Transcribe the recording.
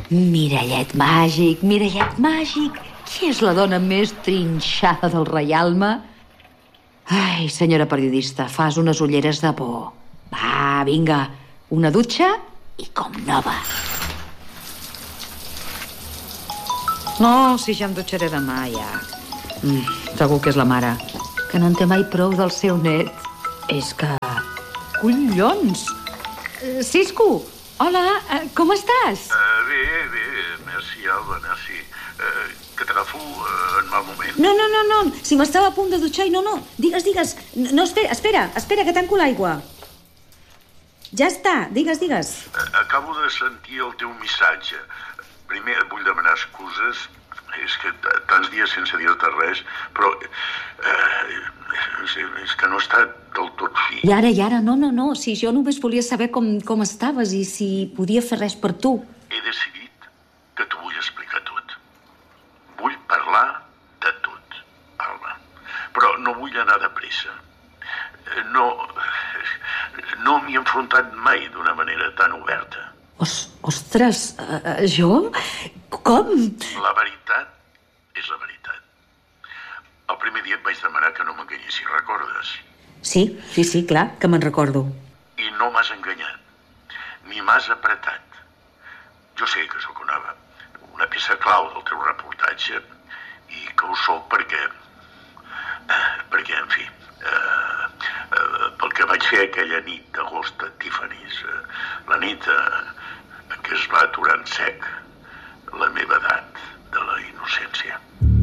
Mirallet màgic, mirallet màgic. Qui és la dona més trinxada del reialme? Ai, senyora periodista, fas unes ulleres de por. Va, vinga, una dutxa i com nova. No, si ja em dutxaré demà, ja. Segur que és la mare, que no en té mai prou del seu net. És que... Collons! Cisco, hola, com estàs? Bé, merci, Alba, merci. Que t'agafo en mal moment. No, si m'estava a punt de dutxar i no. Digues. No, espera, que tanco l'aigua. Ja està, digues. Acabo de sentir el teu missatge. Primer et vull demanar excuses. És que tants dies sense dir-te res, però és que no he estat del tot fi. I ara, no, si jo només volia saber com estaves i si podia fer res per tu. He decidit que t'ho vull explicar tot. Vull parlar de tot, Alba. Però no vull anar de pressa. No m'hi he enfrontat mai d'una manera tan oberta. Ostres, jo? Com? La veritat és la veritat. El primer dia et vaig demanar que no m'enganyessis, recordes? Sí, clar, que me'n recordo. I no m'has enganyat, ni m'has apretat. Jo sé que sóc una peça clau del teu reportatge i que ho sóc perquè, en fi, pel que vaig fer aquella nit d'agost a Tiffany's, la nit que es va aturar en sec la meva edat.